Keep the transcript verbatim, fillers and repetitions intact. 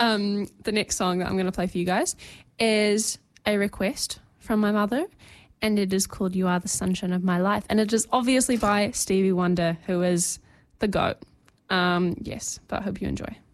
Um, the next song that I'm going to play for you guys is a request from my mother, and it is called You Are the Sunshine of My Life. And it is obviously by Stevie Wonder, who is the GOAT. Um, yes, but I hope you enjoy.